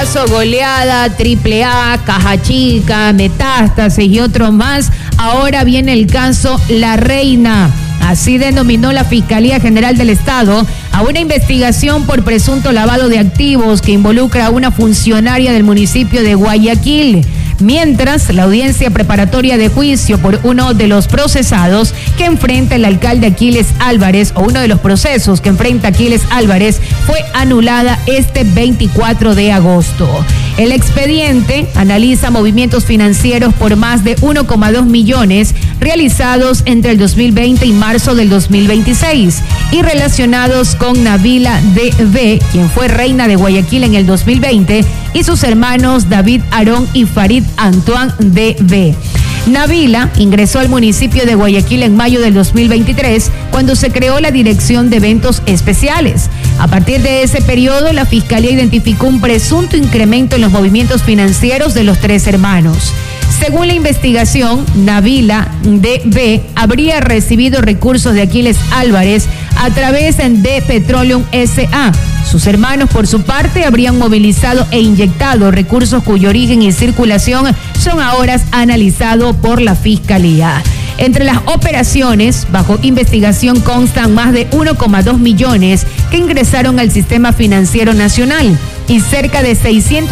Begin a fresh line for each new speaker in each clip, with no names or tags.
caso Goleada, AAA, Caja Chica, Metástasis y otros más, ahora viene el caso La Reina. Así denominó la Fiscalía General del Estado a una investigación por presunto lavado de activos que involucra a una funcionaria del municipio de Guayaquil. Mientras, la audiencia preparatoria de juicio por uno de los procesados que enfrenta el alcalde Aquiles Álvarez, o uno de los procesos que enfrenta Aquiles Álvarez, fue anulada este 24 de agosto. El expediente analiza movimientos financieros por más de 1,2 millones realizados entre el 2020 y marzo del 2026 y relacionados con Nabila D.V., quien fue reina de Guayaquil en el 2020, y sus hermanos David Aarón y Farid Antoine D.V. Nabila ingresó al municipio de Guayaquil en mayo del 2023, cuando se creó la Dirección de Eventos Especiales. A partir de ese periodo, la Fiscalía identificó un presunto incremento en los movimientos financieros de los tres hermanos. Según la investigación, Nabila D.V. habría recibido recursos de Aquiles Álvarez a través de Petroleum S.A. Sus hermanos, por su parte, habrían movilizado e inyectado recursos cuyo origen y circulación son ahora analizados por la Fiscalía. Entre las operaciones bajo investigación constan más de 1,2 millones que ingresaron al sistema financiero nacional y cerca de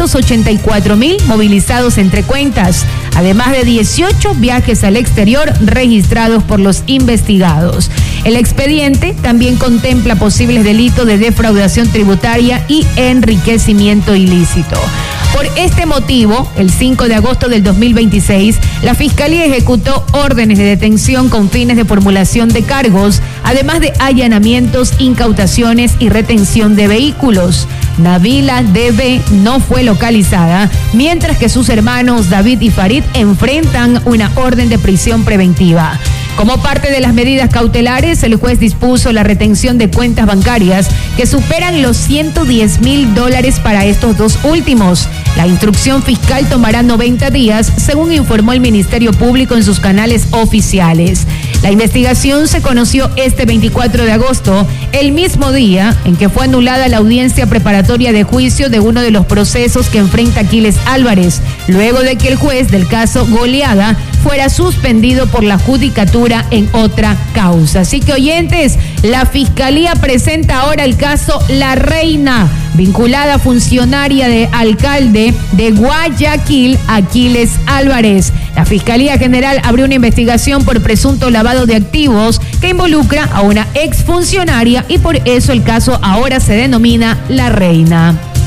684,000 movilizados entre cuentas, además de 18 viajes al exterior registrados por los investigados. El expediente también contempla posibles delitos de defraudación tributaria y enriquecimiento ilícito. Por este motivo, el 5 de agosto del 2026, la Fiscalía ejecutó órdenes de detención con fines de formulación de cargos, además de allanamientos, incautaciones y retención de vehículos. Nabila D.V. no fue localizada, mientras que sus hermanos David y Farid enfrentan una orden de prisión preventiva. Como parte de las medidas cautelares, el juez dispuso la retención de cuentas bancarias que superan los $110,000 para estos dos últimos. La instrucción fiscal tomará 90 días, según informó el Ministerio Público en sus canales oficiales. La investigación se conoció este 24 de agosto, el mismo día en que fue anulada la audiencia preparatoria de juicio de uno de los procesos que enfrenta Aquiles Álvarez, luego de que el juez del caso Goleada fuera suspendido por la judicatura en otra causa. Así que, oyentes, la Fiscalía presenta ahora el caso La Reina, vinculada a funcionaria de alcalde de Guayaquil, Aquiles Álvarez. La Fiscalía General abrió una investigación por presunto lavado de activos que involucra a una exfuncionaria y por eso el caso ahora se denomina La Reina.